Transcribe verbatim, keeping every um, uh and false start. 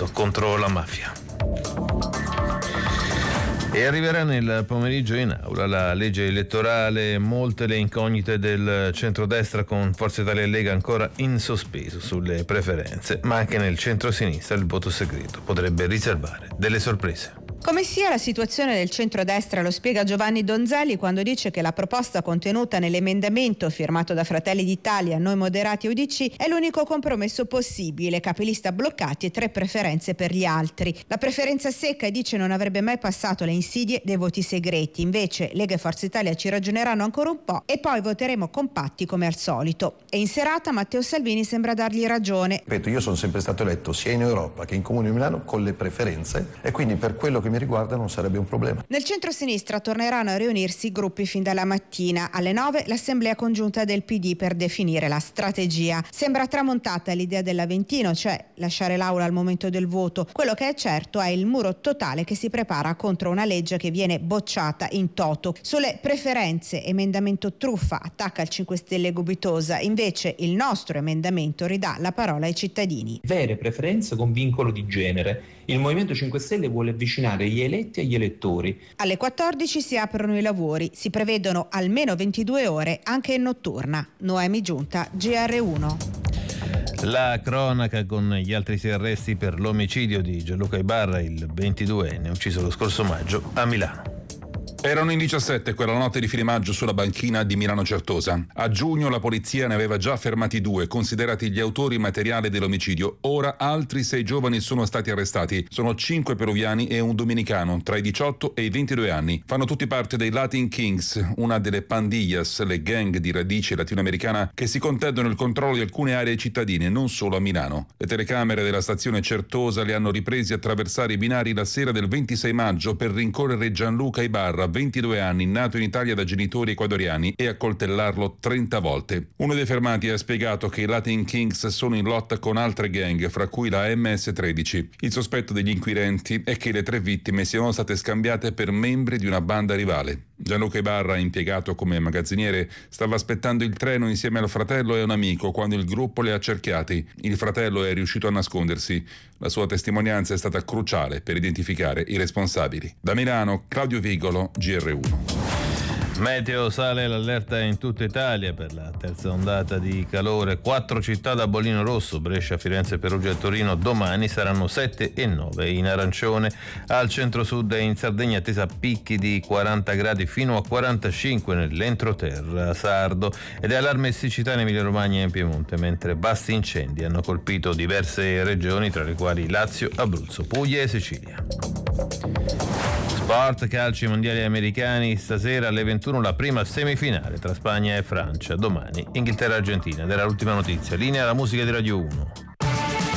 movimento contro la mafia. E arriverà nel pomeriggio in aula la legge elettorale, molte le incognite del centrodestra con Forza Italia e Lega ancora in sospeso sulle preferenze, ma anche nel centrosinistra il voto segreto potrebbe riservare delle sorprese. Come sia la situazione del centrodestra lo spiega Giovanni Donzelli quando dice che la proposta contenuta nell'emendamento firmato da Fratelli d'Italia, Noi Moderati e U D C è l'unico compromesso possibile, capilista bloccati e tre preferenze per gli altri. La preferenza secca, dice, non avrebbe mai passato le insidie dei voti segreti, invece Lega e Forza Italia ci ragioneranno ancora un po' e poi voteremo compatti come al solito. E in serata Matteo Salvini sembra dargli ragione. Ripeto, io sono sempre stato eletto sia in Europa che in Comune di Milano con le preferenze e quindi per quello che mi riguarda non sarebbe un problema. Nel centrosinistra torneranno a riunirsi i gruppi fin dalla mattina. Alle nove l'assemblea congiunta del P D per definire la strategia. Sembra tramontata l'idea dell'Aventino, cioè lasciare l'aula al momento del voto. Quello che è certo è il muro totale che si prepara contro una legge che viene bocciata in toto. Sulle preferenze, emendamento truffa, attacca il cinque Stelle Gubitosa. Invece il nostro emendamento ridà la parola ai cittadini. Vere preferenze con vincolo di genere. Il Movimento cinque Stelle vuole avvicinare gli eletti agli elettori. Alle quattordici si aprono i lavori, si prevedono almeno ventidue ore anche in notturna. Noemi Giunta, G R uno. La cronaca con gli altri sei arresti per l'omicidio di Gianluca Ibarra, il ventiduenne ucciso lo scorso maggio a Milano. Erano in diciassette quella notte di fine maggio sulla banchina di Milano Certosa. A giugno la polizia ne aveva già fermati due, considerati gli autori materiali dell'omicidio. Ora altri sei giovani sono stati arrestati. Sono cinque peruviani e un dominicano, tra i diciotto e i ventidue anni. Fanno tutti parte dei Latin Kings, una delle pandillas, le gang di radice latinoamericana che si contendono il controllo di alcune aree cittadine, non solo a Milano. Le telecamere della stazione Certosa li hanno ripresi a attraversare i binari la sera del ventisei maggio per rincorrere Gianluca Ibarra, ventidue anni, nato in Italia da genitori ecuadoriani, e accoltellarlo trenta volte. Uno dei fermati ha spiegato che i Latin Kings sono in lotta con altre gang, fra cui la M S tredici. Il sospetto degli inquirenti è che le tre vittime siano state scambiate per membri di una banda rivale. Gianluca Ibarra, impiegato come magazziniere, stava aspettando il treno insieme al fratello e un amico quando il gruppo li ha cerchiati. Il fratello è riuscito a nascondersi. La sua testimonianza è stata cruciale per identificare i responsabili. Da Milano, Claudio Vigolo, G R uno. Meteo, sale l'allerta in tutta Italia per la terza ondata di calore. Quattro città da bollino rosso, Brescia, Firenze, Perugia e Torino, domani saranno sette e nove in arancione. Al centro-sud e in Sardegna attesa picchi di quaranta gradi fino a quarantacinque nell'entroterra sardo ed è allarme siccità in Emilia-Romagna e in Piemonte, mentre vasti incendi hanno colpito diverse regioni, tra le quali Lazio, Abruzzo, Puglia e Sicilia. Sport, calci mondiali americani, stasera alle ventuno la prima semifinale tra Spagna e Francia, domani Inghilterra-Argentina. Ed era l'ultima notizia. Linea alla musica di Radio uno.